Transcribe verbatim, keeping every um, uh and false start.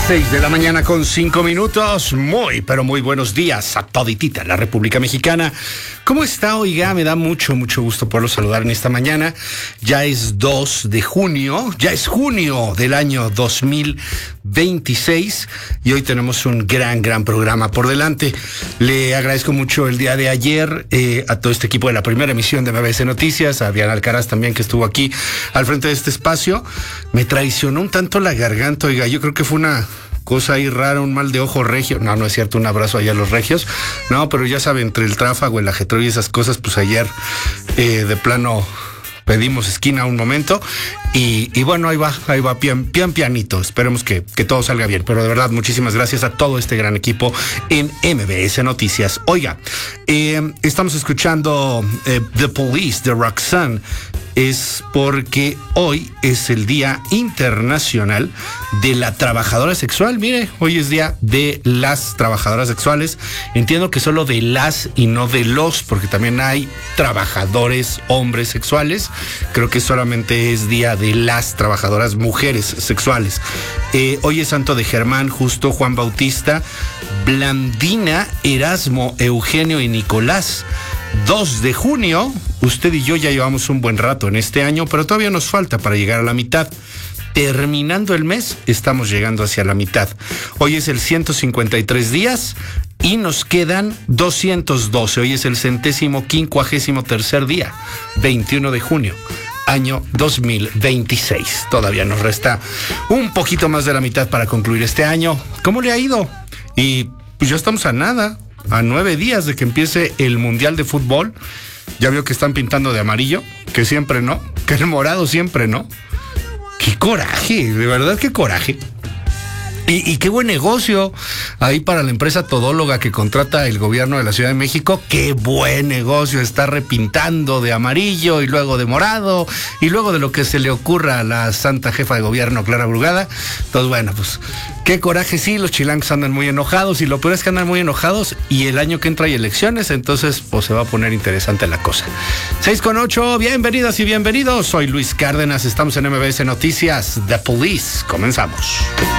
seis de la mañana con cinco minutos. Muy, pero muy buenos días a toditita la República Mexicana. ¿Cómo está? Oiga, me da mucho, mucho gusto poderlo saludar en esta mañana. Ya es dos de junio, ya es junio del año dos mil veintiséis y hoy tenemos un gran, gran programa por delante. Le agradezco mucho el día de ayer eh, a todo este equipo de la primera emisión de M B S Noticias, a Diana Alcaraz también, que estuvo aquí al frente de este espacio. Me traicionó un tanto la garganta, oiga, yo creo que fue una cosa ahí rara, un mal de ojo regio. No, no es cierto, un abrazo allá a los regios. No, pero ya sabe, entre el tráfago, el ajetreo y esas cosas, pues ayer eh, de plano pedimos esquina un momento y, y bueno, ahí va, ahí va, pian, pian pianito. Esperemos que, que todo salga bien, pero de verdad, muchísimas gracias a todo este gran equipo en M B S Noticias. Oiga, eh, estamos escuchando eh, The Police de Roxanne. Es porque hoy es el Día Internacional de la Trabajadora Sexual. Mire, hoy es Día de las Trabajadoras Sexuales. Entiendo que solo de las y no de los, porque también hay trabajadores hombres sexuales. Creo que solamente es Día de las Trabajadoras Mujeres Sexuales. Eh, hoy es Santo de Germán, Justo, Juan Bautista, Blandina, Erasmo, Eugenio y Nicolás. dos de junio, usted y yo ya llevamos un buen rato en este año, pero todavía nos falta para llegar a la mitad. Terminando el mes, estamos llegando hacia la mitad. Hoy es el ciento cincuenta y tres días y nos quedan doscientos doce. Hoy es el centésimo quincuagésimo tercer día, veintiuno de junio. Año dos mil veintiséis. Todavía nos resta un poquito más de la mitad para concluir este año. ¿Cómo le ha ido? Y pues ya estamos a nada, a nueve días de que empiece el Mundial de Fútbol. Ya vio que están pintando de amarillo, que siempre no, que el morado siempre no. ¡Qué coraje! De verdad, qué coraje. Y, y qué buen negocio ahí para la empresa todóloga que contrata el gobierno de la Ciudad de México. Qué buen negocio, está repintando de amarillo y luego de morado y luego de lo que se le ocurra a la santa jefa de gobierno, Clara Brugada. Entonces, bueno, pues qué coraje. Sí, los chilangos andan muy enojados y lo peor es que andan muy enojados y el año que entra hay elecciones, entonces pues se va a poner interesante la cosa. seis con ocho, bienvenidas y bienvenidos. Soy Luis Cárdenas, estamos en M B S Noticias, The Police. Comenzamos.